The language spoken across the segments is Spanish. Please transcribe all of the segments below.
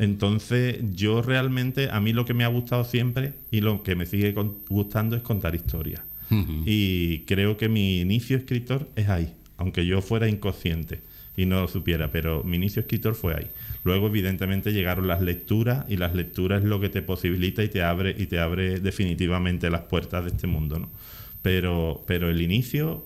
Entonces, yo realmente, a mí lo que me ha gustado siempre y lo que me sigue gustando es contar historias. Y creo que mi inicio escritor es ahí, aunque yo fuera inconsciente y no lo supiera, pero mi inicio escritor fue ahí. Luego, evidentemente, llegaron las lecturas, y las lecturas es lo que te posibilita y te abre definitivamente las puertas de este mundo, ¿no? Pero el inicio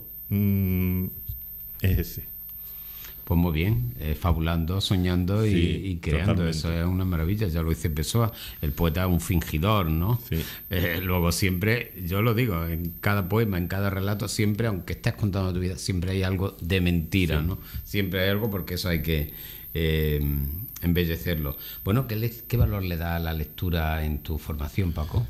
es ese. Pues muy bien, fabulando, soñando y creando. Totalmente. Eso es una maravilla, ya lo dice Pessoa, el poeta es un fingidor, ¿no? Sí. Luego siempre, yo lo digo, en cada poema, en cada relato, siempre, aunque estés contando tu vida, siempre hay algo de mentira, ¿no? Siempre hay algo, porque eso hay que embellecerlo. Bueno, ¿qué valor le da a la lectura en tu formación, Paco?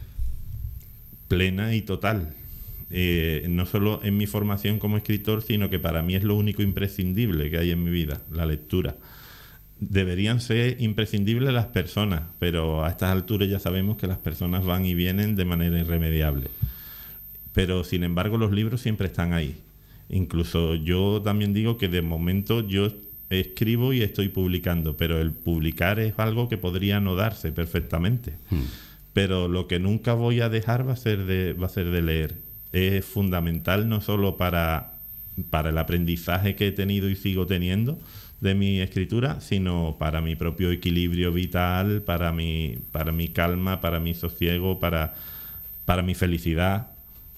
Plena y total. No solo en mi formación como escritor, sino que para mí es lo único imprescindible que hay en mi vida, la lectura. Deberían ser imprescindibles las personas, pero a estas alturas ya sabemos que las personas van y vienen de manera irremediable. Pero sin embargo los libros siempre están ahí. Incluso yo también digo que de momento yo escribo y estoy publicando, pero el publicar es algo que podría no darse perfectamente. Pero lo que nunca voy a dejar va a ser de leer. Es fundamental no solo para el aprendizaje que he tenido y sigo teniendo de mi escritura, sino para mi propio equilibrio vital, para mi calma, para mi sosiego, para mi felicidad,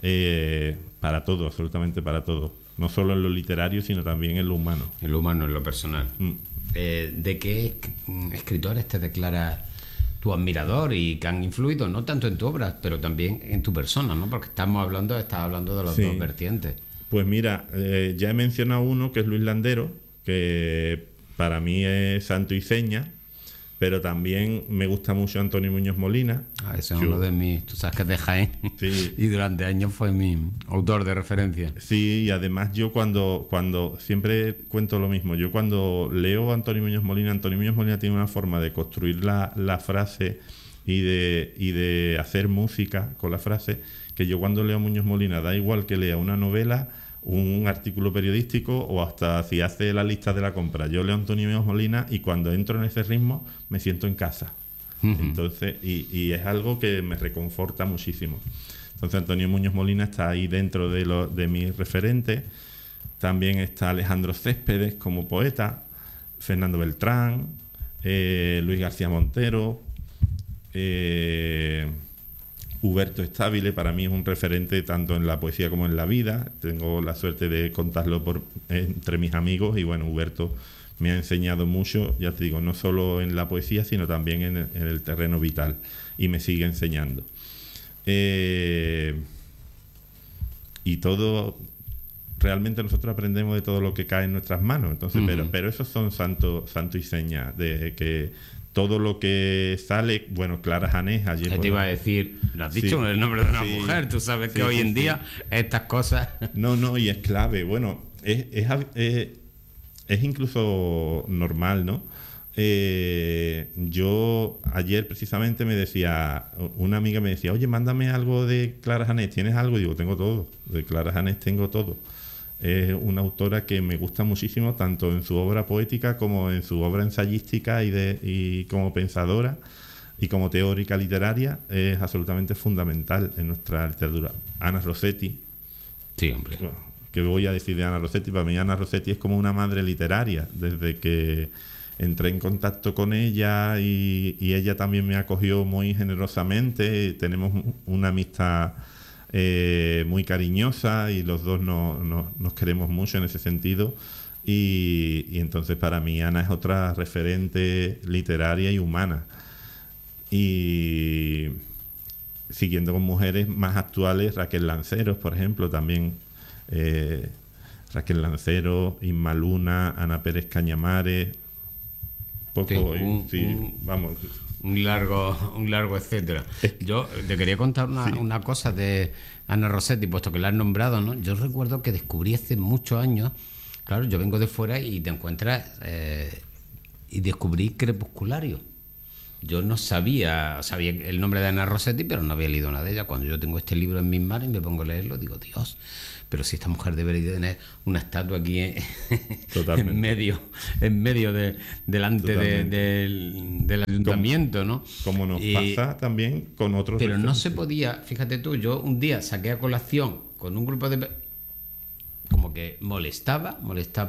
para todo, absolutamente para todo. No solo en lo literario, sino también en lo humano. En lo humano, en lo personal. ¿De qué escritores te declaras tu admirador y que han influido no tanto en tu obra, pero también en tu persona, ¿no? Porque estás hablando de las dos vertientes. Pues mira, ya he mencionado uno que es Luis Landero, que para mí es santo y seña, pero también me gusta mucho Antonio Muñoz Molina. Ese es uno de mis... Tú sabes que es de Jaén. Sí. Y durante años fue mi autor de referencia. Sí, y además yo cuando siempre cuento lo mismo, yo cuando leo a Antonio Muñoz Molina tiene una forma de construir la frase y de hacer música con la frase, que yo cuando leo a Muñoz Molina, da igual que lea una novela, un artículo periodístico o hasta si hace la lista de la compra. Yo leo a Antonio Muñoz Molina y cuando entro en ese ritmo me siento en casa. Entonces, y es algo que me reconforta muchísimo. Entonces Antonio Muñoz Molina está ahí dentro de mis referentes. También está Alejandro Céspedes como poeta, Fernando Beltrán, Luis García Montero, Huberto Estábile. Para mí es un referente tanto en la poesía como en la vida. Tengo la suerte de contarlo entre mis amigos y bueno, Huberto me ha enseñado mucho, ya te digo, no solo en la poesía, sino también en el terreno vital, y me sigue enseñando. Y todo, realmente nosotros aprendemos de todo lo que cae en nuestras manos, entonces, pero esos son santo y seña, de que todo lo que sale, bueno, Clara Janés ayer... Te iba a decir, lo has dicho, el nombre de una mujer, tú sabes que hoy en día estas cosas... No, y es clave, bueno, es incluso normal, ¿no? Yo ayer precisamente una amiga me decía, oye, mándame algo de Clara Janés, ¿tienes algo? Y digo, tengo todo, de Clara Janés tengo todo. Es una autora que me gusta muchísimo, tanto en su obra poética como en su obra ensayística y como pensadora y como teórica literaria. Es absolutamente fundamental en nuestra literatura. Ana Rossetti. Sí, hombre. ¿Qué voy a decir de Ana Rossetti? Para mí Ana Rossetti es como una madre literaria, desde que entré en contacto con ella y ella también me acogió muy generosamente. Tenemos una amistad muy cariñosa y los dos nos queremos mucho en ese sentido, y entonces para mí Ana es otra referente literaria y humana. Y siguiendo con mujeres más actuales, Raquel Lanceros, por ejemplo, también Raquel Lanceros, Inma Luna, Ana Pérez Cañamares, vamos. Un largo etcétera. Yo te quería contar una cosa de Ana Rossetti, puesto que la has nombrado, ¿no? Yo recuerdo que descubrí hace muchos años, claro, yo vengo de fuera y te encuentras y descubrí Crepusculario. Yo no sabía el nombre de Ana Rossetti, pero no había leído nada de ella. Cuando yo tengo este libro en mis manos y me pongo a leerlo, digo, Dios, pero si esta mujer debería tener una estatua aquí en medio delante del ayuntamiento, ¿no? Como nos pasa también con otros. Pero no se podía, fíjate tú, yo un día saqué a colación con un grupo de... como que molestaba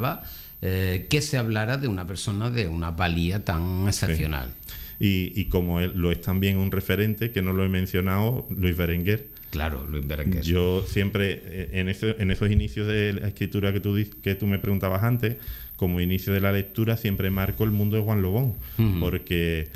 que se hablara de una persona de una valía tan excepcional. Sí. Y como él lo es también un referente, que no lo he mencionado, Luis Berenguer. Claro, Luis Berenguer. Yo siempre, en esos inicios de la escritura que tú me preguntabas antes, como inicio de la lectura, siempre marco el mundo de Juan Lobón, porque,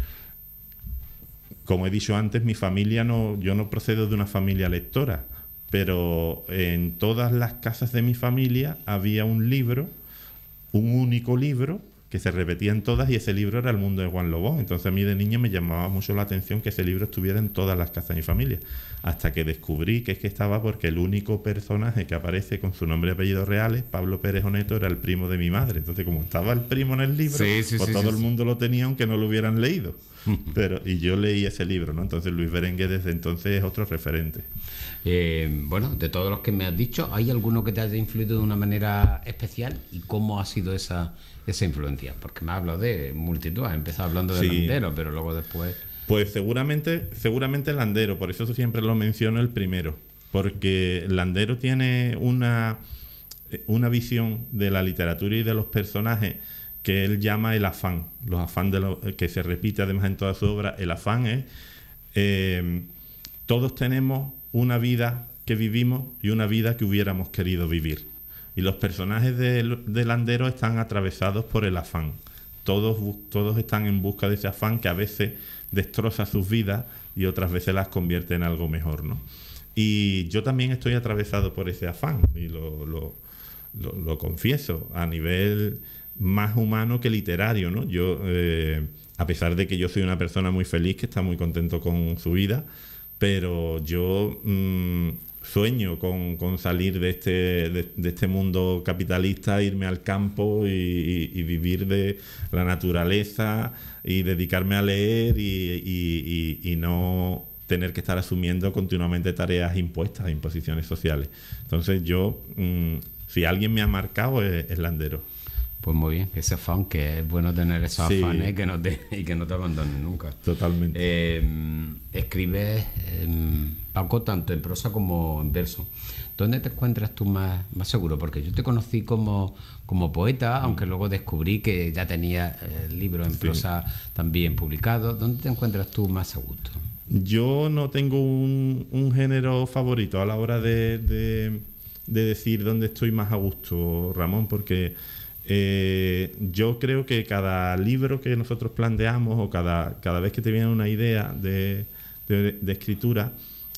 como he dicho antes, mi familia yo no procedo de una familia lectora, pero en todas las casas de mi familia había un libro, un único libro, que se repetía en todas, y ese libro era El mundo de Juan Lobón. Entonces a mí de niño me llamaba mucho la atención que ese libro estuviera en todas las casas de mi familia, hasta que descubrí que es que estaba porque el único personaje que aparece con su nombre y apellidos reales, Pablo Pérez Oneto, era el primo de mi madre. Entonces, como estaba el primo en el libro, todo el mundo lo tenía aunque no lo hubieran leído. Y yo leí ese libro, ¿no? Entonces Luis Berenguer desde entonces es otro referente. Bueno, de todos los que me has dicho, ¿hay alguno que te haya influido de una manera especial? ¿Y cómo ha sido esa influencia? Porque me has hablado de multitud, has empezado hablando de Landero, pero luego después... Pues seguramente Landero, por eso siempre lo menciono el primero, porque Landero tiene una visión de la literatura y de los personajes que él llama el afán, los afán que se repite además en toda su obra. El afán es, todos tenemos una vida que vivimos y una vida que hubiéramos querido vivir. Y los personajes de Landero están atravesados por el afán. Todos están en busca de ese afán que a veces destroza sus vidas y otras veces las convierte en algo mejor, ¿no? Y yo también estoy atravesado por ese afán, y lo confieso, a nivel más humano que literario, ¿no? Yo, a pesar de que yo soy una persona muy feliz, que está muy contento con su vida, pero yo sueño con salir de este mundo capitalista, irme al campo y vivir de la naturaleza y dedicarme a leer y no tener que estar asumiendo continuamente tareas imposiciones sociales. Entonces yo, si alguien me ha marcado, es Landero. Pues muy bien, ese afán, que es bueno tener esos afanes y que no te abandonen nunca. Totalmente. Escribes, Paco, tanto en prosa como en verso. ¿Dónde te encuentras tú más seguro? Porque yo te conocí como poeta, aunque luego descubrí que ya tenías libros en prosa también publicados. ¿Dónde te encuentras tú más a gusto? Yo no tengo un género favorito a la hora de decir dónde estoy más a gusto, Ramón, porque... yo creo que cada libro que nosotros planteamos o cada vez que te viene una idea de escritura,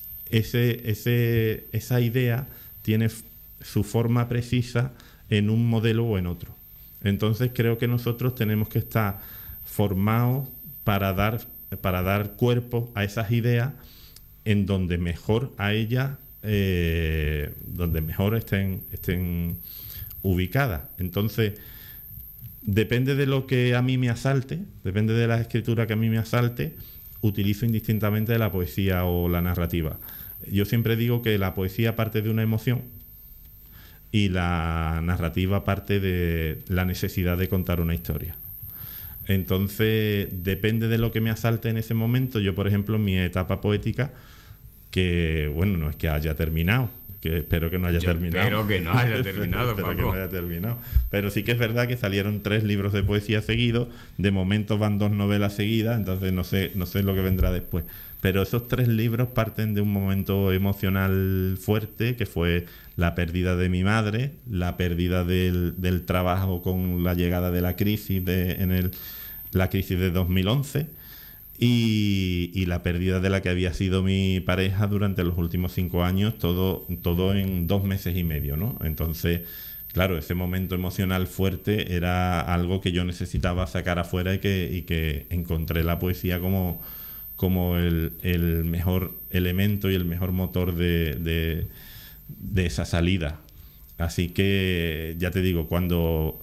esa idea tiene su forma precisa en un modelo o en otro. Entonces creo que nosotros tenemos que estar formados para dar cuerpo a esas ideas en donde mejor a ellas, donde mejor estén ubicada. Entonces, depende de lo que a mí me asalte, depende de la escritura que a mí me asalte, utilizo indistintamente la poesía o la narrativa. Yo siempre digo que la poesía parte de una emoción y la narrativa parte de la necesidad de contar una historia. Entonces, depende de lo que me asalte en ese momento. Yo, por ejemplo, en mi etapa poética, que, bueno, no es que haya terminado, que espero que no haya terminado. Espero que no haya terminado, espero Paco. que no haya terminado. Pero sí que es verdad que salieron 3 libros de poesía seguidos, de momento van 2 novelas seguidas, entonces no sé lo que vendrá después. Pero esos 3 libros parten de un momento emocional fuerte, que fue la pérdida de mi madre, la pérdida del trabajo con la llegada de la crisis la crisis de 2011, y la pérdida de la que había sido mi pareja durante los últimos 5 años, todo en 2 meses y medio, ¿no? Entonces, claro, ese momento emocional fuerte era algo que yo necesitaba sacar afuera y que encontré la poesía como el mejor elemento y el mejor motor de esa salida. Así que, ya te digo, cuando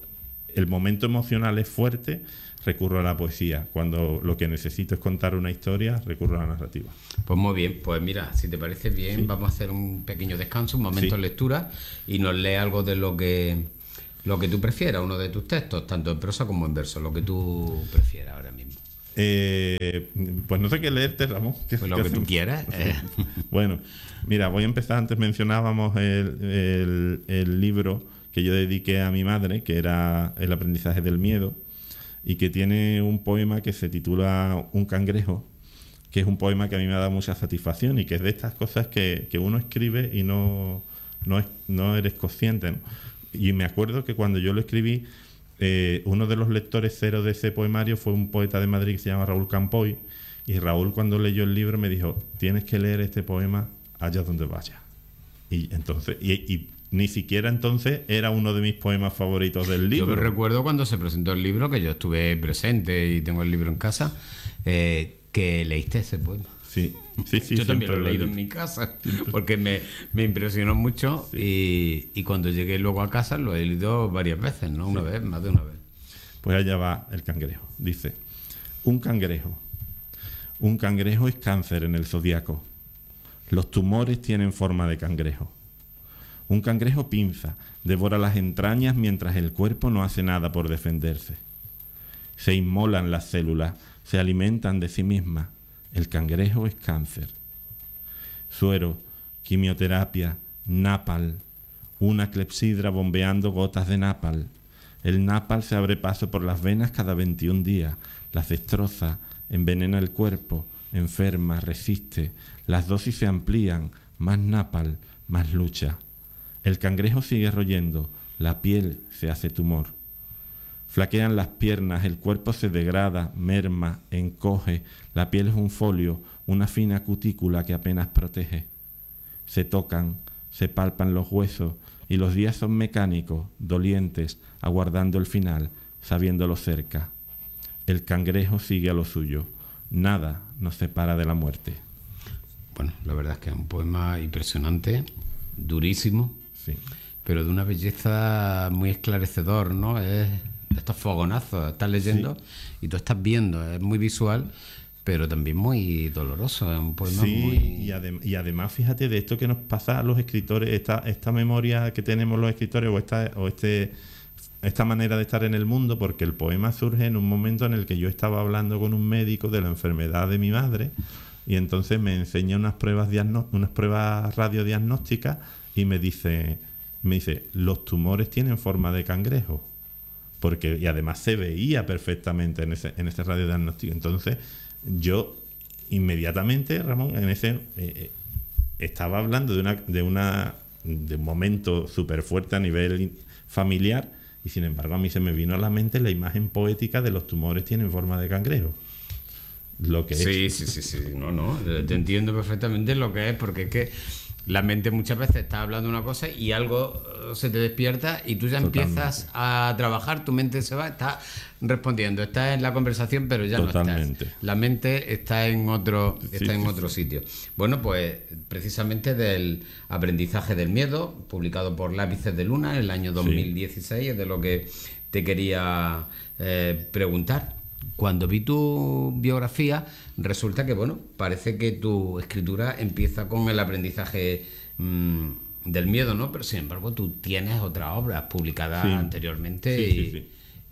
el momento emocional es fuerte, recurro a la poesía. Cuando lo que necesito es contar una historia, recurro a la narrativa. Pues muy bien, pues mira, si te parece bien, vamos a hacer un pequeño descanso, un momento de lectura, y nos lee algo de lo que tú prefieras, uno de tus textos, tanto en prosa como en verso, lo que tú prefieras ahora mismo. Pues no sé qué leerte, Ramón. Pues lo que tú quieras. Bueno, mira, voy a empezar. Antes mencionábamos el libro que yo dediqué a mi madre, que era El aprendizaje del miedo, y que tiene un poema que se titula Un cangrejo, que es un poema que a mí me ha dado mucha satisfacción y que es de estas cosas que uno escribe y no eres consciente, ¿no? Y me acuerdo que cuando yo lo escribí, uno de los lectores cero de ese poemario fue un poeta de Madrid que se llama Raúl Campoy, y Raúl, cuando leyó el libro, me dijo: tienes que leer este poema allá donde vayas. Y entonces, y ni siquiera entonces era uno de mis poemas favoritos del libro. Yo me recuerdo cuando se presentó el libro, que yo estuve presente y tengo el libro en casa, que leíste ese poema. Sí. Yo también lo he leído en mi casa, porque me impresionó mucho, y cuando llegué luego a casa lo he leído varias veces, ¿no? Una vez, más de una vez. Pues allá va el cangrejo. Dice: un cangrejo es cáncer en el zodiaco. Los tumores tienen forma de cangrejo. Un cangrejo pinza, devora las entrañas mientras el cuerpo no hace nada por defenderse. Se inmolan las células, se alimentan de sí mismas. El cangrejo es cáncer. Suero, quimioterapia, napal, una clepsidra bombeando gotas de napal. El napal se abre paso por las venas cada 21 días, las destroza, envenena el cuerpo, enferma, resiste. Las dosis se amplían, más napal, más lucha. El cangrejo sigue royendo, la piel se hace tumor. Flaquean las piernas, el cuerpo se degrada, merma, encoge, la piel es un folio, una fina cutícula que apenas protege. Se tocan, se palpan los huesos y los días son mecánicos, dolientes, aguardando el final, sabiéndolo cerca. El cangrejo sigue a lo suyo, nada nos separa de la muerte. Bueno, la verdad es que es un poema impresionante, durísimo, sí, pero de una belleza muy esclarecedor, ¿no? Es de estos fogonazos, estás leyendo y tú estás viendo, es muy visual, pero también muy doloroso, es un poema muy... y además, fíjate, de esto que nos pasa a los escritores, esta memoria que tenemos los escritores, esta manera de estar en el mundo, porque el poema surge en un momento en el que yo estaba hablando con un médico de la enfermedad de mi madre, y entonces me enseña unas pruebas radiodiagnósticas y me dice, los tumores tienen forma de cangrejo. Y además se veía perfectamente en ese radiodiagnóstico. Entonces yo inmediatamente, Ramón, estaba hablando de un momento súper fuerte a nivel familiar, y sin embargo a mí se me vino a la mente la imagen poética de los tumores tienen forma de cangrejo. Lo que es. Sí. No, te entiendo perfectamente lo que es, porque es que la mente muchas veces está hablando una cosa y algo se te despierta y tú ya empiezas a trabajar, tu mente se va, está respondiendo, está en la conversación, pero ya Totalmente. no estás. La mente está en otro sitio. Bueno, pues precisamente del aprendizaje del miedo, publicado por Lápices de Luna en el año 2016, es de lo que te quería preguntar. Cuando vi tu biografía, resulta que, parece que tu escritura empieza con el aprendizaje del miedo, ¿no? Pero sin embargo, tú tienes otras obras publicadas anteriormente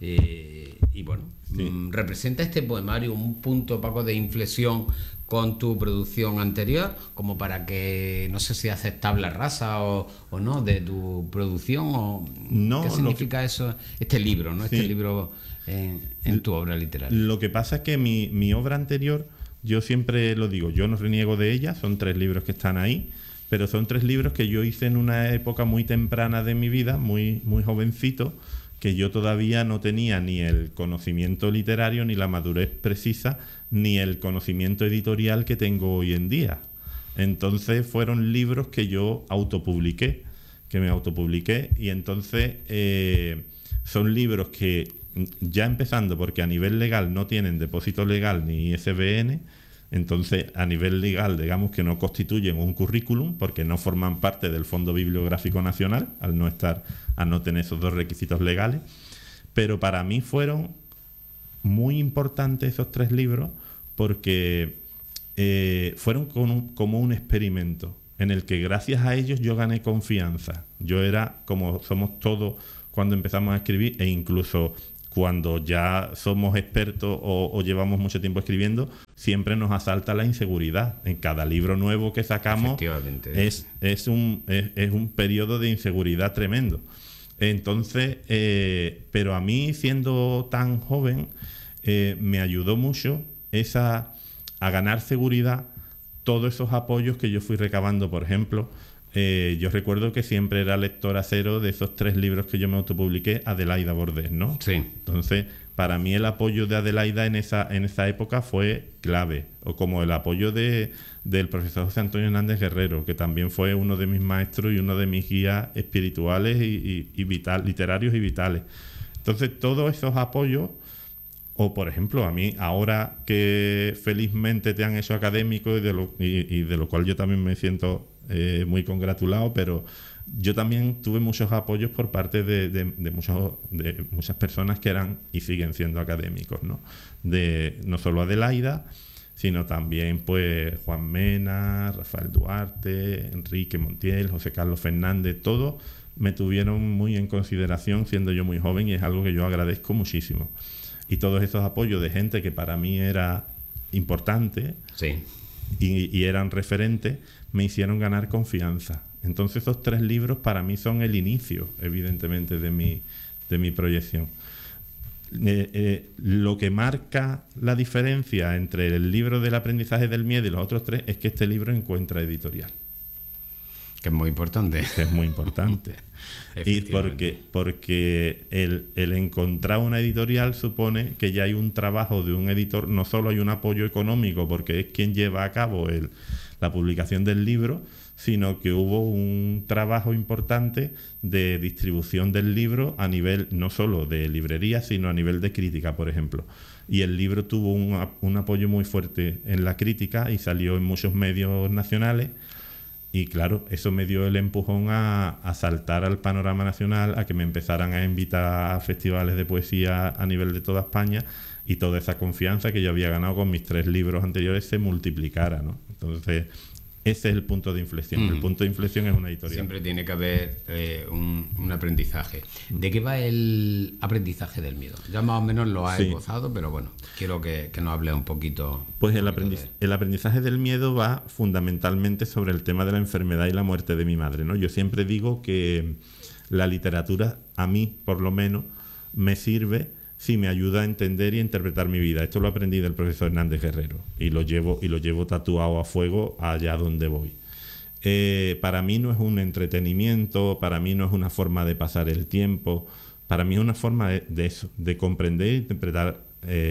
¿representa este poemario un punto, Paco, de inflexión con tu producción anterior? Como para que, no sé si haces tabla rasa o no de tu producción, o no, ¿qué significa eso? Este libro, ¿no? Este libro en tu obra literaria. Lo que pasa es que mi obra anterior, yo siempre lo digo, yo no reniego de ella, son 3 libros que están ahí, pero son 3 libros que yo hice en una época muy temprana de mi vida, muy, muy jovencito, que yo todavía no tenía ni el conocimiento literario, ni la madurez precisa, ni el conocimiento editorial que tengo hoy en día. Entonces fueron libros que yo me autopubliqué, y entonces son libros que, ya empezando porque a nivel legal no tienen depósito legal ni ISBN, entonces a nivel legal digamos que no constituyen un currículum porque no forman parte del Fondo Bibliográfico Nacional al no tener esos 2 requisitos legales, Pero para mí fueron muy importantes esos 3 libros porque fueron como un experimento en el que gracias a ellos yo gané confianza. Yo era como somos todos cuando empezamos a escribir, e incluso cuando ya somos expertos o llevamos mucho tiempo escribiendo, siempre nos asalta la inseguridad. En cada libro nuevo que sacamos es un periodo de inseguridad tremendo. Entonces, pero a mí, siendo tan joven, me ayudó mucho a ganar seguridad todos esos apoyos que yo fui recabando. Por ejemplo, yo recuerdo que siempre era lectora cero de esos 3 libros que yo me autopubliqué, Adelaida Bordés, ¿no? Sí. Entonces, para mí el apoyo de Adelaida en esa época fue clave, o como el apoyo del profesor José Antonio Hernández Guerrero, que también fue uno de mis maestros y uno de mis guías espirituales y literarios y vitales. Entonces, todos esos apoyos, o por ejemplo, a mí, ahora que felizmente te han hecho académico y de lo cual yo también me siento muy congratulado, pero yo también tuve muchos apoyos por parte de muchas personas que eran y siguen siendo académicos, ¿no? No solo Adelaida, sino también pues Juan Mena, Rafael Duarte, Enrique Montiel, José Carlos Fernández, todos me tuvieron muy en consideración siendo yo muy joven, y es algo que yo agradezco muchísimo. Y todos esos apoyos de gente que para mí era importante, sí, y eran referentes, me hicieron ganar confianza. Entonces esos 3 libros para mí son el inicio, evidentemente, de mi proyección. Lo que marca la diferencia entre el libro del aprendizaje del miedo y los otros 3 es que este libro encuentra editorial. Que es muy importante. Que es muy importante. Y porque el encontrar una editorial supone que ya hay un trabajo de un editor, no solo hay un apoyo económico, porque es quien lleva a cabo la publicación del libro, sino que hubo un trabajo importante de distribución del libro a nivel no solo de librería, sino a nivel de crítica, por ejemplo. Y el libro tuvo un apoyo muy fuerte en la crítica y salió en muchos medios nacionales. Y claro, eso me dio el empujón a saltar al panorama nacional, a que me empezaran a invitar a festivales de poesía a nivel de toda España, y toda esa confianza que yo había ganado con mis 3 libros anteriores se multiplicara, ¿no? Entonces, ese es el punto de inflexión. El punto de inflexión es una editorial. Siempre tiene que haber un aprendizaje. ¿De qué va el aprendizaje del miedo? Ya más o menos lo has esbozado, pero bueno, quiero que nos hable un poquito. Pues el aprendizaje del miedo va fundamentalmente sobre el tema de la enfermedad y la muerte de mi madre, ¿no? Yo siempre digo que la literatura, a mí por lo menos, me sirve si me ayuda a entender y a interpretar mi vida. Esto lo aprendí del profesor Hernández Guerrero y lo llevo tatuado a fuego allá donde voy. Para mí no es un entretenimiento, para mí no es una forma de pasar el tiempo, para mí es una forma de comprender e interpretar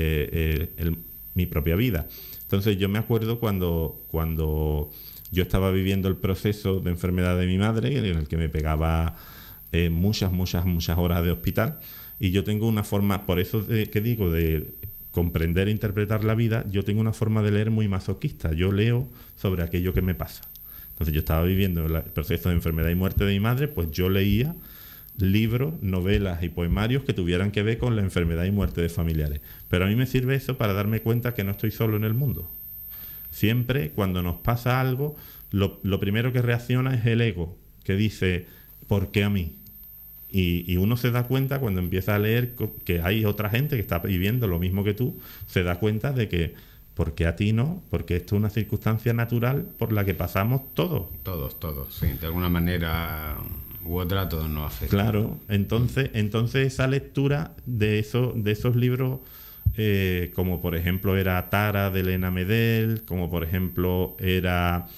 mi propia vida. Entonces yo me acuerdo cuando yo estaba viviendo el proceso de enfermedad de mi madre, en el que me pegaba muchas horas de hospital. Y yo tengo una forma, por eso que digo, de comprender e interpretar la vida, yo tengo una forma de leer muy masoquista. Yo leo sobre aquello que me pasa. Entonces yo estaba viviendo el proceso de enfermedad y muerte de mi madre, pues yo leía libros, novelas y poemarios que tuvieran que ver con la enfermedad y muerte de familiares. Pero a mí me sirve eso para darme cuenta que no estoy solo en el mundo. Siempre, cuando nos pasa algo, lo primero que reacciona es el ego, que dice, ¿por qué a mí? Y uno se da cuenta cuando empieza a leer que hay otra gente que está viviendo lo mismo que tú, se da cuenta de que ¿por qué a ti no? Porque esto es una circunstancia natural por la que pasamos todos. Todos, sí. De alguna manera u otra todos nos afecta. Claro, entonces esa lectura de esos libros, como por ejemplo era Tara de Elena Medel, como por ejemplo era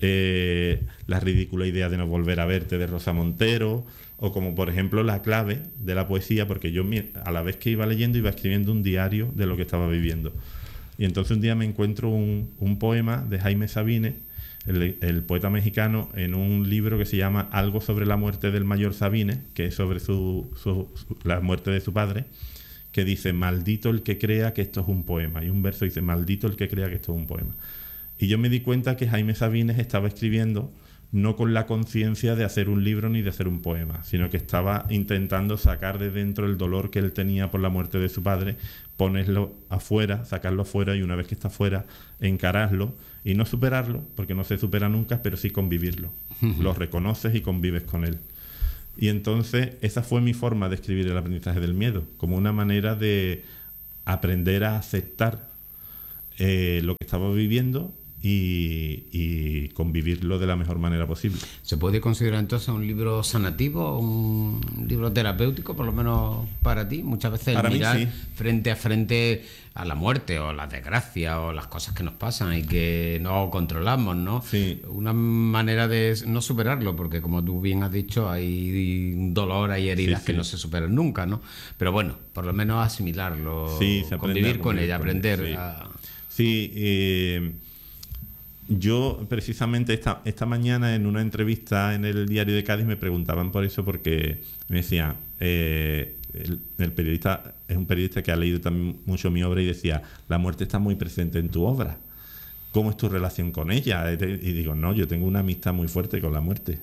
La ridícula idea de no volver a verte de Rosa Montero, o como por ejemplo La clave de la poesía, porque yo a la vez que iba leyendo iba escribiendo un diario de lo que estaba viviendo. Y entonces un día me encuentro un poema de Jaime Sabines, el poeta mexicano, en un libro que se llama Algo sobre la muerte del mayor Sabines, que es sobre la muerte de su padre, que dice, maldito el que crea que esto es un poema. Y un verso dice, maldito el que crea que esto es un poema. Y yo me di cuenta que Jaime Sabines estaba escribiendo no con la conciencia de hacer un libro ni de hacer un poema, sino que estaba intentando sacar de dentro el dolor que él tenía por la muerte de su padre, ponerlo afuera, sacarlo afuera, y una vez que está afuera, encararlo y no superarlo, porque no se supera nunca, pero sí convivirlo. Lo reconoces y convives con él. Y entonces esa fue mi forma de escribir El aprendizaje del miedo, como una manera de aprender a aceptar lo que estaba viviendo y convivirlo de la mejor manera posible. ¿Se puede considerar entonces un libro sanativo, un libro terapéutico, por lo menos para ti? Muchas veces Para el mirar mí, sí. frente a frente a la muerte o las desgracias o las cosas que nos pasan y que no controlamos, ¿no? Sí. Una manera de no superarlo, porque como tú bien has dicho, hay dolor, hay heridas que no se superan nunca, ¿no? Pero bueno, por lo menos asimilarlo, Sí, se aprende convivir a con ella, sí. aprender a... Sí, yo precisamente esta mañana en una entrevista en el Diario de Cádiz me preguntaban por eso, porque me decían, el periodista es un periodista que ha leído también mucho mi obra y decía, la muerte está muy presente en tu obra. ¿Cómo es tu relación con ella? Y digo, no, yo tengo una amistad muy fuerte con la muerte.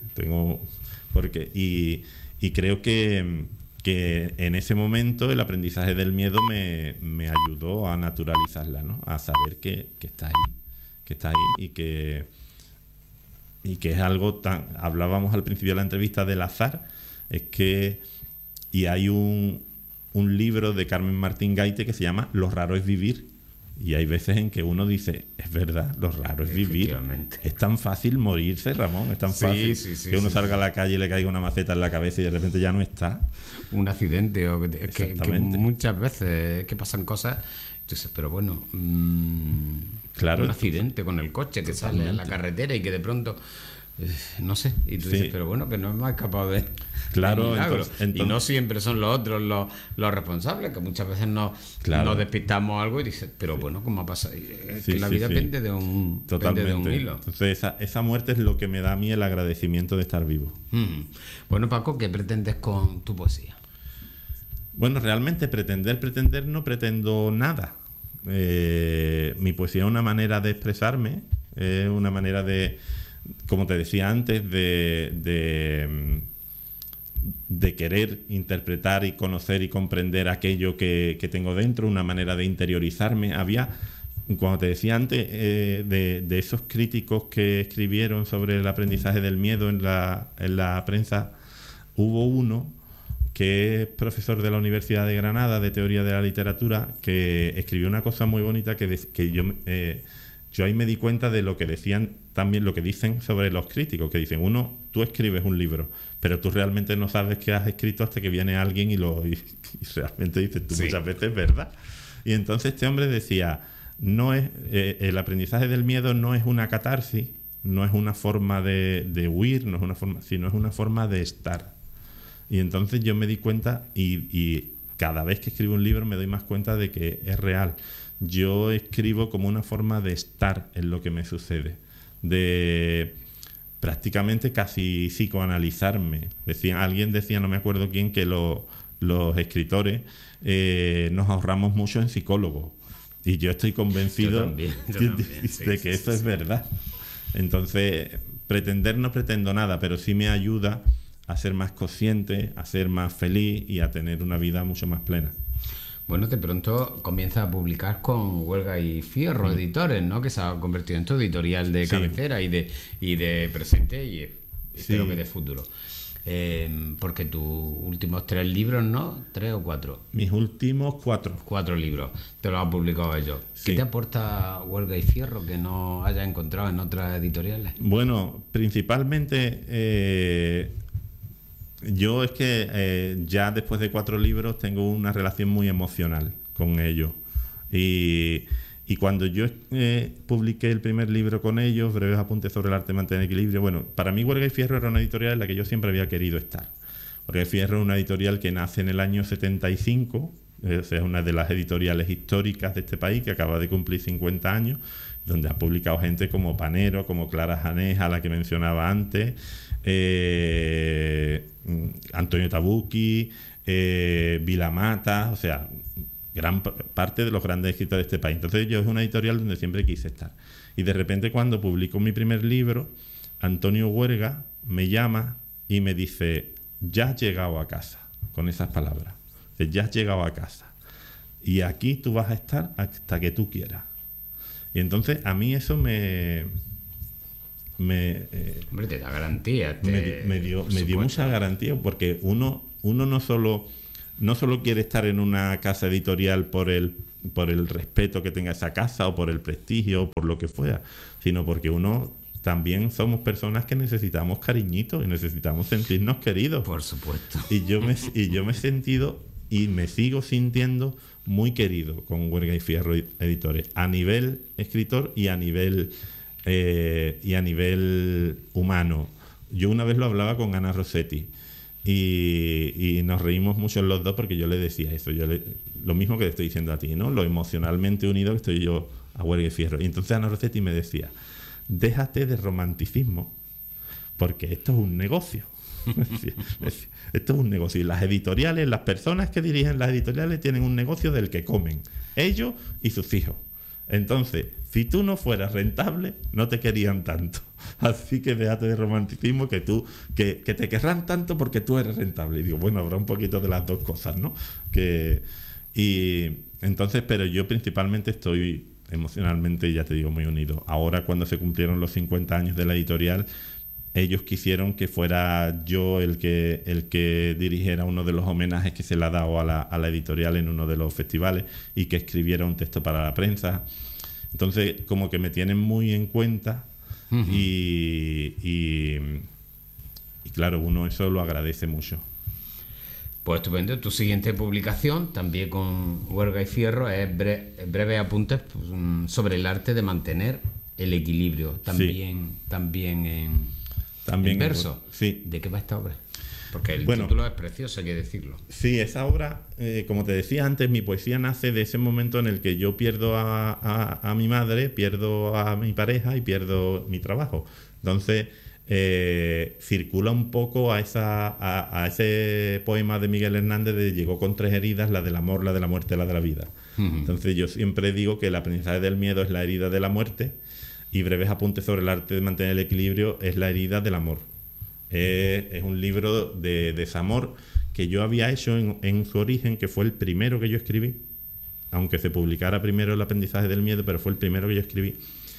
Y creo que en ese momento el aprendizaje del miedo me ayudó a naturalizarla, ¿no? A saber que está ahí y que es algo tan... Hablábamos al principio de la entrevista del azar, y hay un libro de Carmen Martín Gaite que se llama Lo raro es vivir, y hay veces en que uno dice, es verdad, lo raro es vivir. Es tan fácil morirse, Ramón, es tan fácil que uno salga a la calle y le caiga una maceta en la cabeza y de repente ya no está. Un accidente, o que muchas veces que pasan cosas, entonces, pero bueno, claro, un accidente con el coche que sale en la carretera y que de pronto, no sé, y tú dices, pero bueno, que no hemos escapado de... Claro, entonces, y no siempre son los otros los responsables, que muchas veces nos despistamos algo y dices, pero bueno, ¿cómo ha pasado? Que la vida pende de un hilo. Entonces esa muerte es lo que me da a mí el agradecimiento de estar vivo. Bueno, Paco, ¿qué pretendes con tu poesía? Bueno, realmente pretender no pretendo nada. Mi poesía es una manera de expresarme, es una manera de, como te decía antes, de querer interpretar y conocer y comprender aquello que tengo dentro, una manera de interiorizarme. Cuando te decía antes, de esos críticos que escribieron sobre el aprendizaje del miedo en la prensa, hubo uno que es profesor de la Universidad de Granada de Teoría de la Literatura, que escribió una cosa muy bonita que yo ahí me di cuenta de lo que decían, también lo que dicen sobre los críticos, que dicen, tú escribes un libro, pero tú realmente no sabes qué has escrito hasta que viene alguien y realmente dices tú muchas veces, ¿verdad? Y entonces este hombre decía, el aprendizaje del miedo no es una catarsis, no es una forma de huir, no es una forma, sino es una forma de estar. Y entonces yo me di cuenta, y cada vez que escribo un libro me doy más cuenta de que es real. Yo escribo como una forma de estar en lo que me sucede, de prácticamente casi psicoanalizarme. Alguien decía, no me acuerdo quién, que los escritores nos ahorramos mucho en psicólogos. Y yo estoy convencido de que eso es verdad. Entonces, pretender no pretendo nada, pero sí me ayuda a ser más consciente, a ser más feliz y a tener una vida mucho más plena. Bueno, de pronto comienza a publicar con Huelga y Fierro, editores, ¿no? Que se ha convertido en tu editorial de cabecera y de presente y espero que de futuro. Porque tus últimos 3 libros, ¿no? 3 o 4. Mis últimos 4. 4 libros, te los han publicado ellos. ¿Qué te aporta Huelga y Fierro que no hayas encontrado en otras editoriales? Bueno, principalmente... yo es que ya después de 4 libros tengo una relación muy emocional con ellos. Y cuando yo publiqué el primer libro con ellos, Breves apuntes sobre el arte de mantener equilibrio, bueno, para mí Huelga y Fierro era una editorial en la que yo siempre había querido estar. Huelga y Fierro es una editorial que nace en el año 75, o sea, es una de las editoriales históricas de este país que acaba de cumplir 50 años, donde ha publicado gente como Panero, como Clara Janés, a la que mencionaba antes, Antonio Tabucchi, Vilamata, o sea, gran parte de los grandes escritores de este país. Entonces yo es una editorial donde siempre quise estar. Y de repente cuando publico mi primer libro, Antonio Huerga me llama y me dice: ya has llegado a casa, con esas palabras. Dice: ya has llegado a casa. Y aquí tú vas a estar hasta que tú quieras. Y entonces a mí eso Hombre, te da garantía. me dio mucha garantía, porque uno no solo quiere estar en una casa editorial por el respeto que tenga esa casa, o por el prestigio, o por lo que fuera, sino porque uno también somos personas que necesitamos cariñitos y necesitamos sentirnos queridos. Por supuesto. Y yo me he sentido y me sigo sintiendo muy querido con Huerga y Fierro Editores, a nivel escritor y a nivel humano. Yo una vez lo hablaba con Ana Rossetti y nos reímos mucho los dos, porque yo le decía eso, lo mismo que te estoy diciendo a ti, ¿no? Lo emocionalmente unido que estoy yo a Huerga y Fierro. Y entonces Ana Rossetti me decía: déjate de romanticismo, porque esto es un negocio. Esto es un negocio, y las editoriales, las personas que dirigen las editoriales tienen un negocio del que comen ellos y sus hijos. Entonces, si tú no fueras rentable, no te querían tanto. Así que déjate de romanticismo, que te querrán tanto porque tú eres rentable. Y digo, bueno, habrá un poquito de las dos cosas, ¿no? Y entonces, pero yo principalmente estoy emocionalmente, ya te digo, muy unido. Ahora, cuando se cumplieron los 50 años de la editorial, ellos quisieron que fuera yo el que dirigiera uno de los homenajes que se le ha dado a la editorial en uno de los festivales, y que escribiera un texto para la prensa. Entonces, como que me tienen muy en cuenta. Uh-huh. Y claro, uno eso lo agradece mucho. Pues estupendo. Tu siguiente publicación, también con Huerga y Fierro, es breves apuntes sobre el arte de mantener el equilibrio. También en verso. Sí. ¿De qué va esta obra? Porque el título es precioso, hay que decirlo. Sí, esa obra, como te decía antes, mi poesía nace de ese momento en el que yo pierdo a mi madre, pierdo a mi pareja y pierdo mi trabajo. Entonces, circula un poco a ese poema de Miguel Hernández de llegó con 3 heridas: la del amor, la de la muerte, la de la vida. Uh-huh. Entonces yo siempre digo que el aprendizaje del miedo es la herida de la muerte, y breves apuntes sobre el arte de mantener el equilibrio es la herida del amor. Es un libro de desamor que yo había hecho en su origen, que fue el primero que yo escribí, aunque se publicara primero el aprendizaje del miedo, pero fue el primero que yo escribí.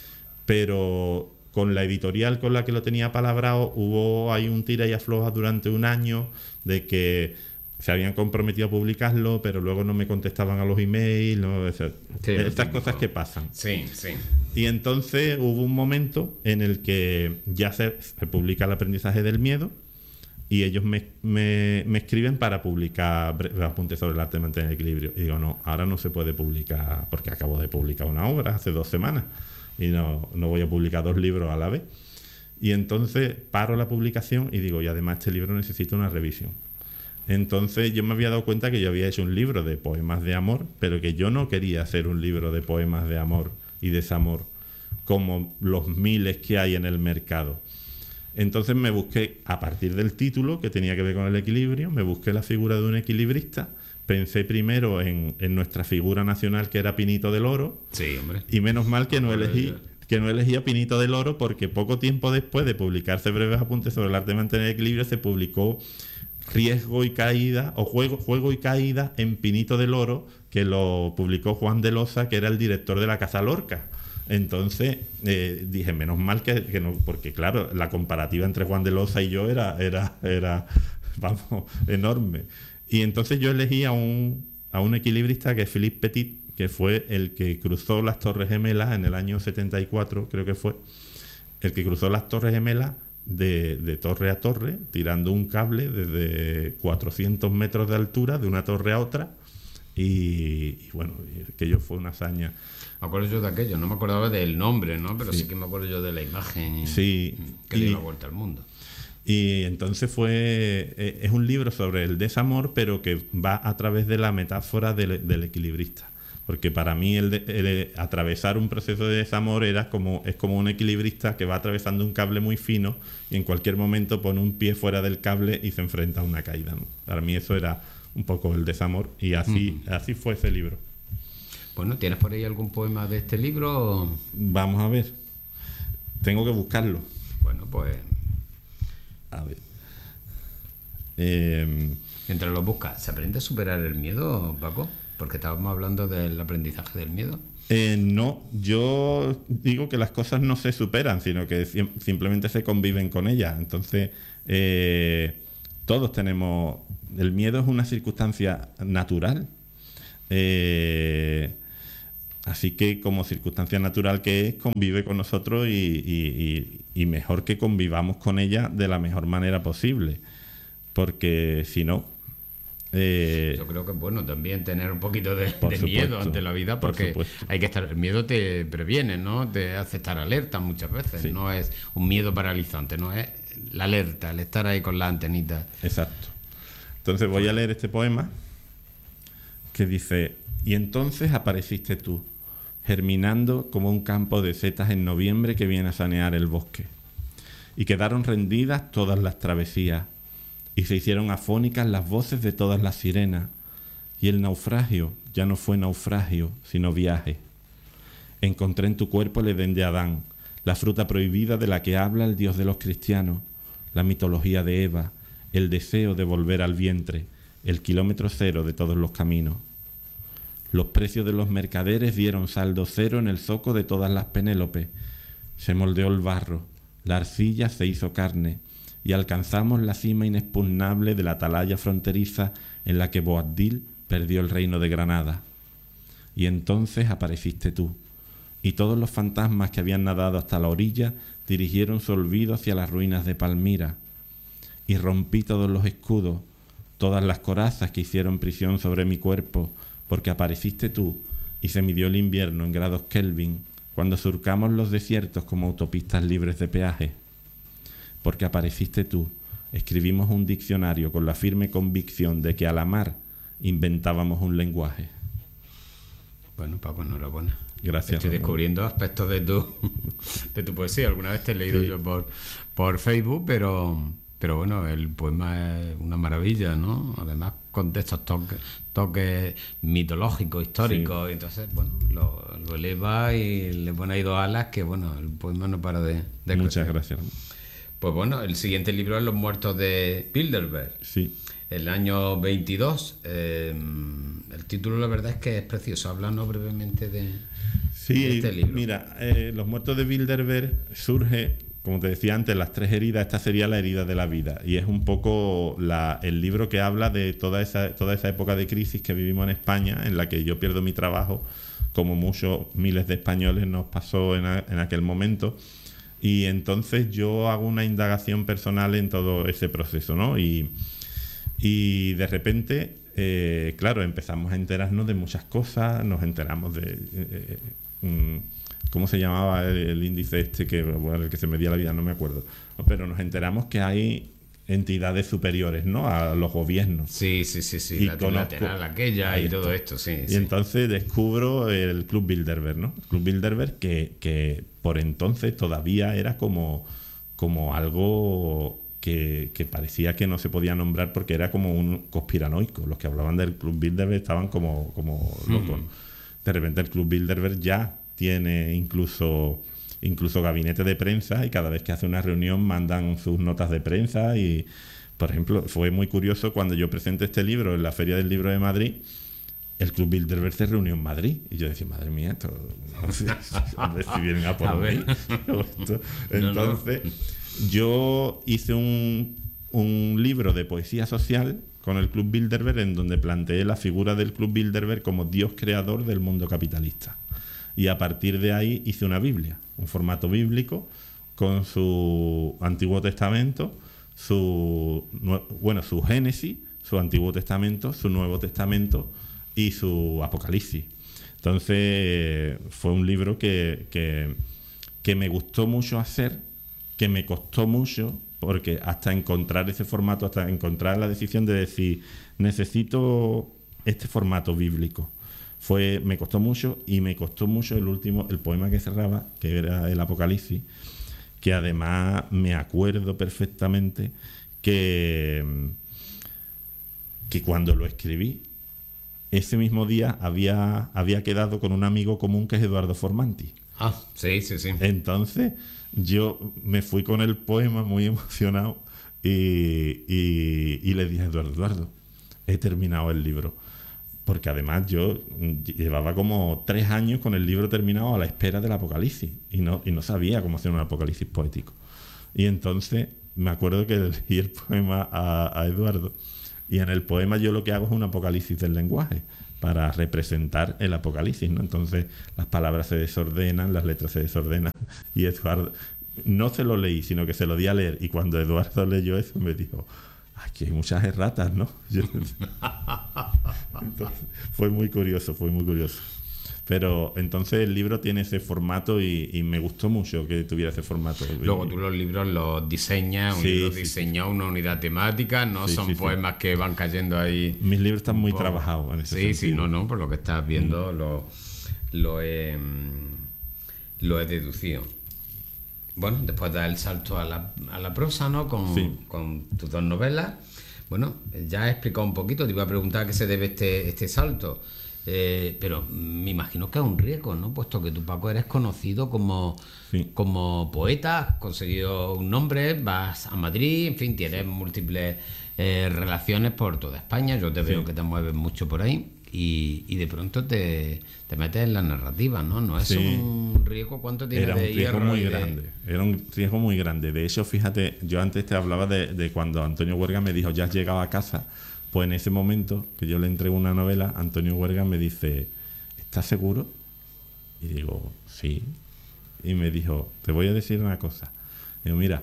Pero con la editorial con la que lo tenía palabrado, hubo ahí un tira y afloja durante un año, de que se habían comprometido a publicarlo, pero luego no me contestaban a los emails, ¿no? Estas cosas que pasan. Sí, sí. Y entonces hubo un momento en el que ya se publica el aprendizaje del miedo, y ellos me escriben para publicar apuntes sobre el arte de mantener el equilibrio. Y digo, no, ahora no se puede publicar, porque acabo de publicar una obra hace 2 semanas, y no voy a publicar 2 libros a la vez. Y entonces paro la publicación y digo, y además este libro necesita una revisión. Entonces yo me había dado cuenta que yo había hecho un libro de poemas de amor, pero que yo no quería hacer un libro de poemas de amor y desamor como los miles que hay en el mercado. Entonces me busqué, a partir del título, que tenía que ver con el equilibrio, me busqué la figura de un equilibrista. Pensé primero en nuestra figura nacional, que era Pinito del Oro. Sí, hombre. Y menos mal que no elegí a Pinito del Oro, porque poco tiempo después de publicarse breves apuntes sobre el arte de mantener el equilibrio, se publicó Riesgo y Caída, o Juego y Caída en Pinito del Oro, que lo publicó Juan de Loza, que era el director de la Casa Lorca. Entonces dije, menos mal que no, porque claro, la comparativa entre Juan de Loza y yo era vamos, enorme. Y entonces yo elegí a un equilibrista, que es Philippe Petit, que fue el que cruzó las Torres Gemelas en el año 74, creo que fue, el que cruzó las Torres Gemelas de torre a torre, tirando un cable desde 400 metros de altura de una torre a otra, y bueno, aquello fue una hazaña. Me acuerdo yo de aquello, no me acordaba del nombre, ¿no? Pero sí que me acuerdo yo de la imagen que dio la vuelta al mundo. Y entonces es un libro sobre el desamor, pero que va a través de la metáfora del equilibrista. Porque para mí el atravesar un proceso de desamor es como un equilibrista que va atravesando un cable muy fino y en cualquier momento pone un pie fuera del cable y se enfrenta a una caída, ¿no? Para mí eso era un poco el desamor, y así fue ese libro. Bueno, ¿tienes por ahí algún poema de este libro? Vamos a ver. Tengo que buscarlo. Bueno, Bueno, pues... A ver. Mientras lo buscas, ¿se aprende a superar el miedo, Paco? Porque estábamos hablando del aprendizaje del miedo. No, yo digo que las cosas no se superan, sino que simplemente se conviven con ellas. Entonces, todos tenemos... El miedo es una circunstancia natural. Así que como circunstancia natural que es, convive con nosotros y mejor que convivamos con ella de la mejor manera posible. Porque si no... Yo creo que es bueno también tener un poquito de miedo ante la vida, porque hay que estar... El miedo te previene, ¿no? Te hace estar alerta muchas veces. Sí. No es un miedo paralizante, no es la alerta, el estar ahí con las antenitas. Exacto. Entonces voy a leer este poema que dice: y entonces apareciste tú, germinando como un campo de setas en noviembre que viene a sanear el bosque. Y quedaron rendidas todas las travesías, y se hicieron afónicas las voces de todas las sirenas, y el naufragio ya no fue naufragio, sino viaje. Encontré en tu cuerpo el Edén de Adán, la fruta prohibida de la que habla el Dios de los cristianos, la mitología de Eva, el deseo de volver al vientre, el kilómetro cero de todos los caminos. Los precios de los mercaderes dieron saldo cero en el zoco de todas las Penélopes. Se moldeó el barro, la arcilla se hizo carne, y alcanzamos la cima inexpugnable de la atalaya fronteriza en la que Boabdil perdió el reino de Granada. Y entonces apareciste tú, y todos los fantasmas que habían nadado hasta la orilla dirigieron su olvido hacia las ruinas de Palmira. Y rompí todos los escudos, todas las corazas que hicieron prisión sobre mi cuerpo, porque apareciste tú, y se midió el invierno en grados Kelvin, cuando surcamos los desiertos como autopistas libres de peaje. Porque apareciste tú, escribimos un diccionario con la firme convicción de que al amar inventábamos un lenguaje. Bueno, Paco, enhorabuena. Gracias. Estoy descubriendo aspectos de tu poesía. Alguna vez te he leído yo por Facebook, pero bueno, el poema es una maravilla, ¿no? Además, con estos toques mitológicos, históricos. Sí. Entonces, bueno, lo eleva y le pone ahí dos alas que, bueno, el poema no para de Muchas gracias. Pues bueno, el siguiente libro es Los muertos de Bilderberg. Sí. El año 22. El título, la verdad es que es precioso. Háblanos brevemente de este libro. Mira, Los muertos de Bilderberg surge, como te decía antes, las tres heridas. Esta sería la herida de la vida. Y es un poco el libro que habla de toda esa época de crisis que vivimos en España, en la que yo pierdo mi trabajo, como muchos miles de españoles nos pasó en aquel momento. Y entonces yo hago una indagación personal en todo ese proceso, ¿no? Y de repente, claro, empezamos a enterarnos de muchas cosas, nos enteramos de... ¿cómo se llamaba el índice el que se medía la vida? No me acuerdo. Pero nos enteramos que hay entidades superiores, ¿no? A los gobiernos. Sí. Y la trilateral aquella y todo esto, sí. Y entonces descubro el Club Bilderberg, ¿no? El Club Bilderberg que por entonces todavía era como algo que parecía que no se podía nombrar porque era como un conspiranoico. Los que hablaban del Club Bilderberg estaban como locos. De repente el Club Bilderberg ya tiene incluso gabinete de prensa y cada vez que hace una reunión mandan sus notas de prensa y, por ejemplo, fue muy curioso cuando yo presenté este libro en la Feria del Libro de Madrid, el Club Bilderberg se reunió en Madrid y yo decía, madre mía, esto no sé si vienen a por mí. Entonces yo hice un libro de poesía social con el Club Bilderberg en donde planteé la figura del Club Bilderberg como Dios creador del mundo capitalista. Y a partir de ahí hice una Biblia, un formato bíblico con su Antiguo Testamento, su Génesis, su Antiguo Testamento, su Nuevo Testamento y su Apocalipsis. Entonces fue un libro que me gustó mucho hacer, que me costó mucho, porque hasta encontrar ese formato, hasta encontrar la decisión de decir, necesito este formato bíblico. Me costó mucho y me costó mucho el poema que cerraba, que era el Apocalipsis, que además me acuerdo perfectamente que cuando lo escribí, ese mismo día había quedado con un amigo común que es Eduardo Formanti. Ah, sí, sí, sí. Entonces yo me fui con el poema muy emocionado y le dije a Eduardo, he terminado el libro. Porque además yo llevaba como 3 años con el libro terminado a la espera del apocalipsis y no sabía cómo hacer un apocalipsis poético. Y entonces me acuerdo que leí el poema a Eduardo, y en el poema yo lo que hago es un apocalipsis del lenguaje para representar el apocalipsis, ¿no? Entonces las palabras se desordenan, las letras se desordenan, y Eduardo, no se lo leí, sino que se lo di a leer, y cuando Eduardo leyó eso me dijo, aquí hay muchas erratas, ¿no? Entonces, fue muy curioso. Pero entonces el libro tiene ese formato y me gustó mucho que tuviera ese formato. Luego tú los libros los diseñas, diseñado una unidad temática, no son poemas que van cayendo ahí. Mis libros están muy trabajados en ese sentido. Sí, por lo que estás viendo lo he deducido. Bueno, después da el salto a la prosa, ¿no? Con tus 2 novelas. Bueno, ya he explicado un poquito, te iba a preguntar a qué se debe este salto. Pero me imagino que es un riesgo, ¿no? Puesto que tú, Paco, eres conocido como poeta, has conseguido un nombre, vas a Madrid, en fin, tienes múltiples relaciones por toda España. Yo te veo que te mueves mucho por ahí y de pronto te metes en la narrativa, ¿no? No es un riesgo. ¿Cuánto tienes de hierro? Era un riesgo muy grande. De hecho, fíjate, yo antes te hablaba de cuando Antonio Huerga me dijo, ya has llegado a casa. Pues en ese momento que yo le entrego una novela, Antonio Huerga me dice, ¿estás seguro? Y digo, sí. Y me dijo, te voy a decir una cosa. Digo, mira,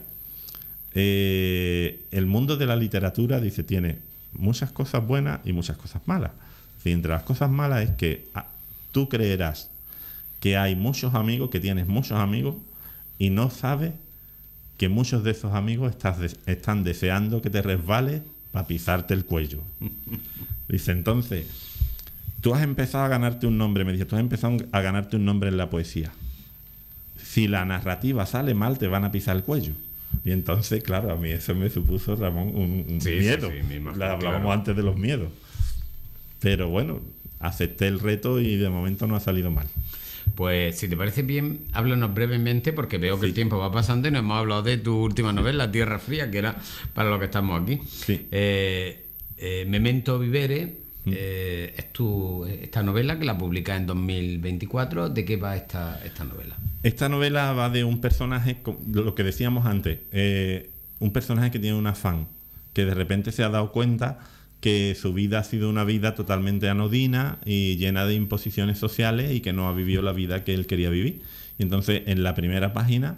el mundo de la literatura, dice, tiene muchas cosas buenas y muchas cosas malas. Y entre las cosas malas es que tú creerás que hay muchos amigos, que tienes muchos amigos, y no sabes que muchos de esos amigos están deseando que te resbales para pisarte el cuello. Dice, entonces, tú has empezado a ganarte un nombre, me dice, tú has empezado a ganarte un nombre en la poesía. Si la narrativa sale mal, te van a pisar el cuello. Y entonces, claro, a mí eso me supuso, Ramón, un miedo. Hablábamos antes de los miedos. Pero bueno, acepté el reto y de momento no ha salido mal. Pues si te parece bien, háblanos brevemente, porque veo que el tiempo va pasando y nos hemos hablado de tu última novela, Tierra Fría, que era para lo que estamos aquí. Sí. Memento Vivere, esta novela que la publicas en 2024. ¿De qué va esta novela? Esta novela va de un personaje, lo que decíamos antes, un personaje que tiene un afán, que de repente se ha dado cuenta que su vida ha sido una vida totalmente anodina y llena de imposiciones sociales y que no ha vivido la vida que él quería vivir. Y entonces, en la primera página,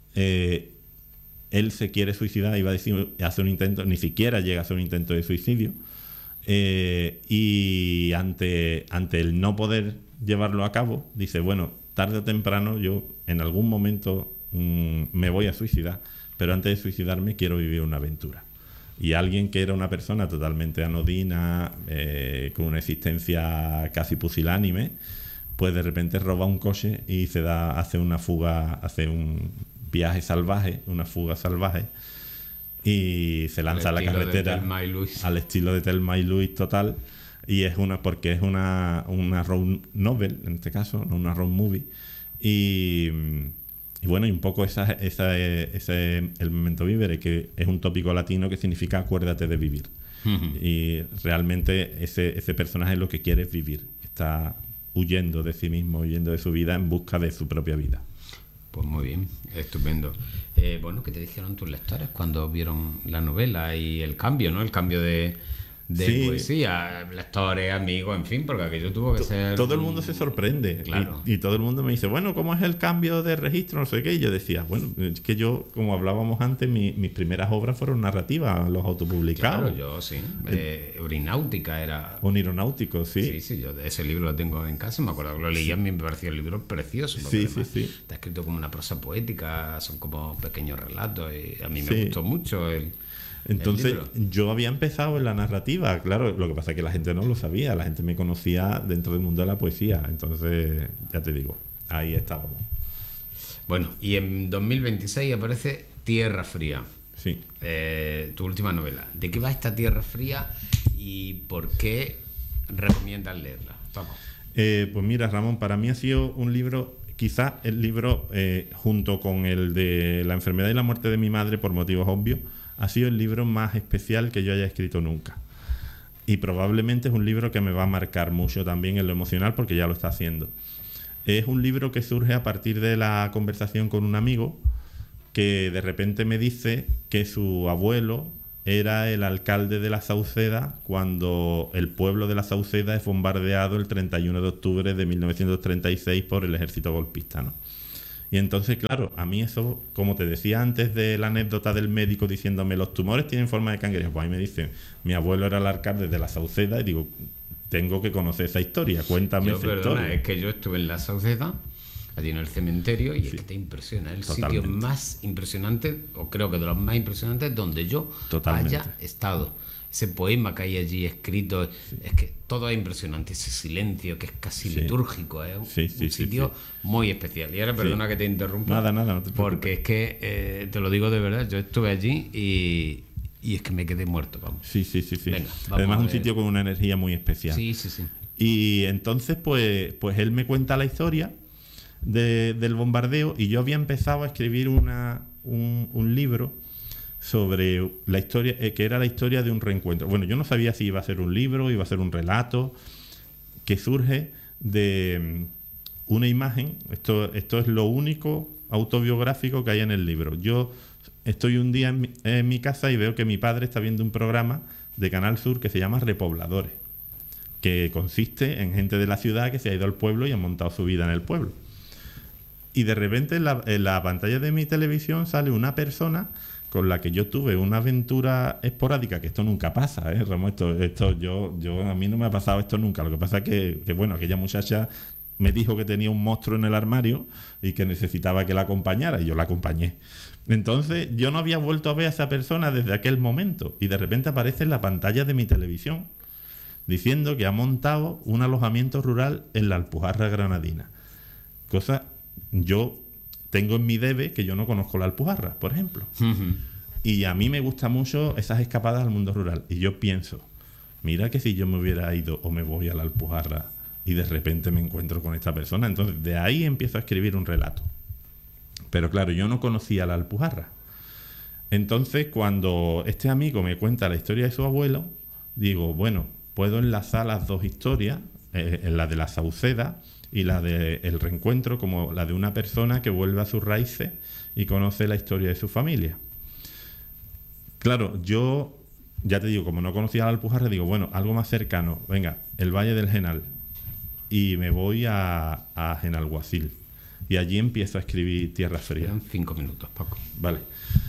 él se quiere suicidar, iba a decir, hace un intento, ni siquiera llega a hacer un intento de suicidio, y ante el no poder llevarlo a cabo, dice, bueno, tarde o temprano yo en algún momento me voy a suicidar, pero antes de suicidarme quiero vivir una aventura. Y alguien que era una persona totalmente anodina, con una existencia casi pusilánime, pues de repente roba un coche y hace una fuga, hace un viaje salvaje, una fuga salvaje, y se lanza a la carretera al estilo de Thelma y Louise total. Y porque es una road novel, en este caso, no una road movie. Y bueno, y un poco ese es el Memento Vivere, que es un tópico latino que significa acuérdate de vivir. Uh-huh. Y realmente ese personaje lo que quiere es vivir. Está huyendo de sí mismo, huyendo de su vida en busca de su propia vida. Pues muy bien, estupendo. Bueno, ¿qué te dijeron tus lectores cuando vieron la novela y el cambio, ¿no? El cambio de poesía, lectores, amigos, en fin, porque aquello tuvo que ser... Todo el mundo se sorprende, claro. Y todo el mundo me dice, bueno, ¿cómo es el cambio de registro? No sé qué. Y yo decía, bueno, es que yo, como hablábamos antes, mis primeras obras fueron narrativas, los autopublicados. Claro, yo sí. Eurináutica era... Onironáutico, sí. Sí, yo ese libro lo tengo en casa, me acuerdo que lo leí, a mí me pareció el libro precioso. Sí. Está escrito como una prosa poética, son como pequeños relatos, y a mí me gustó mucho Entonces yo había empezado en la narrativa, claro, lo que pasa es que la gente no lo sabía, la gente me conocía dentro del mundo de la poesía, entonces ya te digo, ahí estábamos. Bueno, y en 2026 aparece Tierra Fría, sí. Tu última novela. ¿De qué va esta Tierra Fría y por qué recomiendas leerla, Paco? Pues mira, Ramón, para mí ha sido un libro quizás el libro, junto con el de La enfermedad y la muerte de mi madre, por motivos obvios, ha sido el libro más especial que yo haya escrito nunca. Y probablemente es un libro que me va a marcar mucho también en lo emocional, porque ya lo está haciendo. Es un libro que surge a partir de la conversación con un amigo que de repente me dice que su abuelo era el alcalde de La Sauceda cuando el pueblo de La Sauceda es bombardeado el 31 de octubre de 1936 por el ejército golpista, ¿no? Y entonces, claro, a mí eso, como te decía antes de la anécdota del médico diciéndome los tumores tienen forma de cangrejo, pues ahí me dicen, mi abuelo era el alcalde de La Sauceda, y digo, tengo que conocer esa historia, cuéntame esa historia. Es que yo estuve en La Sauceda, allí en el cementerio, y es que te impresiona, el sitio más impresionante, o creo que de los más impresionantes donde yo haya estado. Ese poema que hay allí escrito, es que todo es impresionante, ese silencio que es casi litúrgico, es un sitio muy especial. Y ahora perdona que te interrumpa, nada, no te preocupes, porque es que te lo digo de verdad, yo estuve allí y es que me quedé muerto, vamos. Sí. Venga, además un sitio con una energía muy especial. Sí. Y entonces pues él me cuenta la historia del bombardeo, y yo había empezado a escribir un libro sobre la historia, que era la historia de un reencuentro. Bueno, yo no sabía si iba a ser un libro, iba a ser un relato, que surge de una imagen. Esto es lo único autobiográfico que hay en el libro. Yo estoy un día en mi casa y veo que mi padre está viendo un programa de Canal Sur que se llama Repobladores, que consiste en gente de la ciudad que se ha ido al pueblo y ha montado su vida en el pueblo. Y de repente en la pantalla de mi televisión sale una persona con la que yo tuve una aventura esporádica, que esto nunca pasa, Ramón, a mí no me ha pasado esto nunca. Lo que pasa es que bueno, aquella muchacha me dijo que tenía un monstruo en el armario y que necesitaba que la acompañara, y yo la acompañé. Entonces yo no había vuelto a ver a esa persona desde aquel momento, y de repente aparece en la pantalla de mi televisión diciendo que ha montado un alojamiento rural en la Alpujarra granadina. Yo tengo en mi debe que yo no conozco la Alpujarra, por ejemplo. Y a mí me gusta mucho esas escapadas al mundo rural. Y yo pienso, mira que si yo me hubiera ido o me voy a la Alpujarra y de repente me encuentro con esta persona, entonces de ahí empiezo a escribir un relato. Pero claro, yo no conocía la Alpujarra. Entonces, cuando este amigo me cuenta la historia de su abuelo, digo, bueno, puedo enlazar las dos historias, la de La Sauceda y la de el reencuentro, como la de una persona que vuelve a sus raíces y conoce la historia de su familia. Claro, yo, ya te digo, como no conocía la Alpujarra, digo, bueno, algo más cercano, venga, el Valle del Genal. Y me voy a Genalguacil. Y allí empiezo a escribir Tierra Fría. Quedan 5 minutos, Paco. Vale.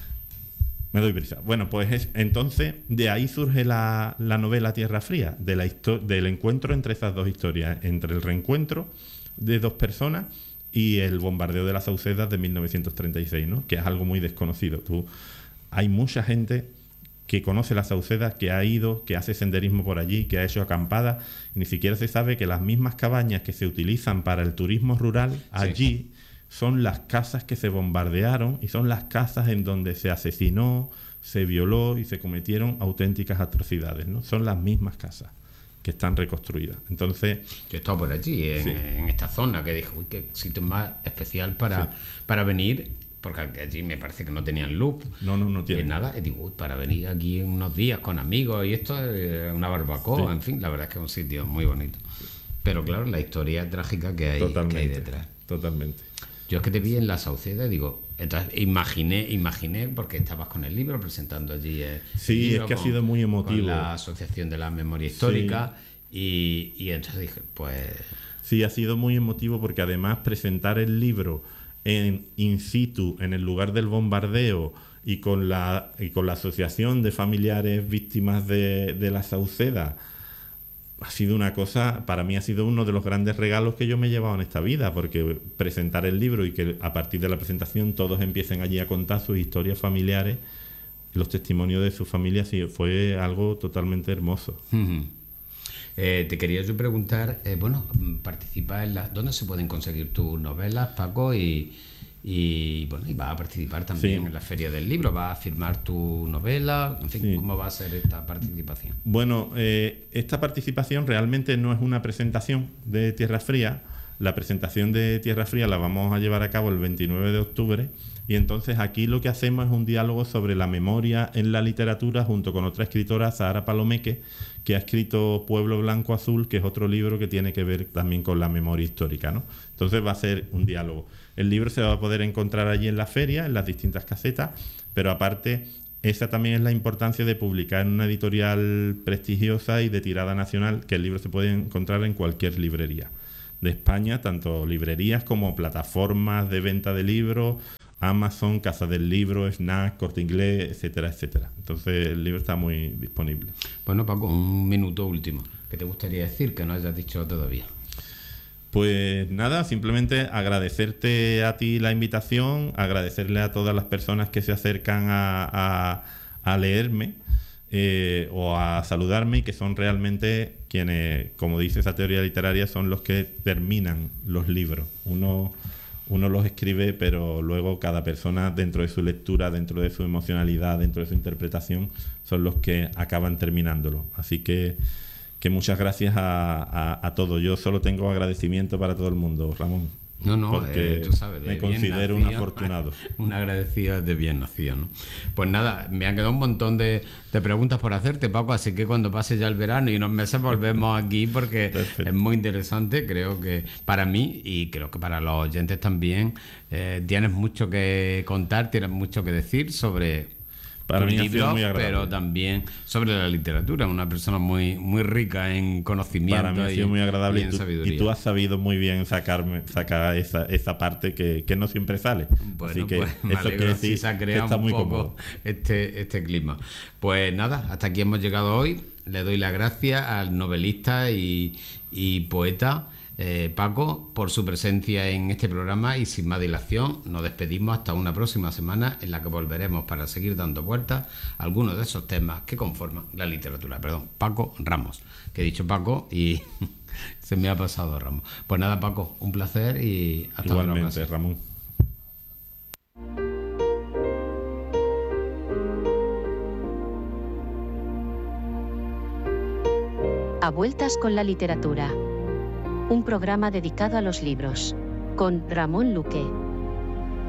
Me doy prisa. Bueno, pues entonces de ahí surge la novela Tierra Fría, del encuentro entre esas dos historias, entre el reencuentro de dos personas y el bombardeo de las Saucedas de 1936, ¿no? Que es algo muy desconocido. Hay mucha gente que conoce las Saucedas, que ha ido, que hace senderismo por allí, que ha hecho acampada, y ni siquiera se sabe que las mismas cabañas que se utilizan para el turismo rural allí son las casas que se bombardearon y son las casas en donde se asesinó, se violó y se cometieron auténticas atrocidades, ¿no? Son las mismas casas que están reconstruidas. Entonces, yo he estado por allí, en esta zona, que dije, uy, qué sitio más especial para venir, porque allí me parece que no tenían luz. No tienen nada. Y digo, uy, para venir aquí unos días con amigos y esto, una barbacoa, en fin, la verdad es que es un sitio muy bonito. Pero claro, la historia trágica que hay detrás. Totalmente. Yo es que te vi en La Sauceda y digo, entonces imaginé, porque estabas con el libro presentando allí. Sí, es que ha sido muy emotivo. Con la Asociación de la Memoria Histórica, y entonces dije, pues. Sí, ha sido muy emotivo porque además presentar el libro in situ, en el lugar del bombardeo, y con la Asociación de Familiares Víctimas de La Sauceda, ha sido una cosa, para mí ha sido uno de los grandes regalos que yo me he llevado en esta vida, porque presentar el libro y que a partir de la presentación todos empiecen allí a contar sus historias familiares, los testimonios de sus familias, sí, fue algo totalmente hermoso. Te quería yo preguntar, participa ¿dónde se pueden conseguir tus novelas, Paco? Y vas a participar también en la Feria del Libro, vas a firmar tu novela, en fin, ¿cómo va a ser esta participación? Bueno, esta participación realmente no es una presentación de Tierra Fría, La presentación de Tierra Fría la vamos a llevar a cabo el 29 de octubre y entonces aquí lo que hacemos es un diálogo sobre la memoria en la literatura junto con otra escritora, Zahara Palomeque, que ha escrito Pueblo Blanco Azul, que es otro libro que tiene que ver también con la memoria histórica, ¿no? Entonces va a ser un diálogo. El libro se va a poder encontrar allí en la feria, en las distintas casetas, pero aparte esa también es la importancia de publicar en una editorial prestigiosa y de tirada nacional, que el libro se puede encontrar en cualquier librería de España, tanto librerías como plataformas de venta de libros, Amazon, Casa del Libro, Snack, Corte Inglés, etcétera, etcétera. Entonces el libro está muy disponible. Bueno, Paco, un minuto último. ¿Qué te gustaría decir que no hayas dicho todavía? Pues nada, simplemente agradecerte a ti la invitación, agradecerle a todas las personas que se acercan a leerme o a saludarme y que son realmente quienes, como dice esa teoría literaria, son los que terminan los libros. Uno los escribe, pero luego cada persona, dentro de su lectura, dentro de su emocionalidad, dentro de su interpretación, son los que acaban terminándolo. Así que muchas gracias a todos. Yo solo tengo agradecimiento para todo el mundo, Ramón. No, porque tú sabes, me considero un afortunado. Un agradecido de bien nacido, ¿no? Pues nada, me han quedado un montón de preguntas por hacerte, Paco, así que cuando pase ya el verano y unos meses volvemos aquí porque Perfecto. Es muy interesante, creo que para mí y creo que para los oyentes también, tienes mucho que contar, tienes mucho que decir sobre... Para mí ha libros, sido muy agradable. pero también sobre la literatura, una persona muy, muy rica en conocimiento. Para mí ha sido muy agradable y en sabiduría. y tú has sabido muy bien sacar esa parte que no siempre sale. Bueno, así que pues, me eso alegro, quiere decir si se ha que creado está un muy poco cómodo. este clima. Pues nada, hasta aquí hemos llegado hoy. Le doy las gracias al novelista y poeta Paco por su presencia en este programa y sin más dilación nos despedimos hasta una próxima semana en la que volveremos para seguir dando vueltas a algunos de esos temas que conforman la literatura. Perdón, Paco Ramos, que he dicho Paco y se me ha pasado Ramos. Pues nada, Paco, un placer y hasta otra Igualmente, ocasión. Ramón. A vueltas con la literatura. Un programa dedicado a los libros. Con Ramón Luque.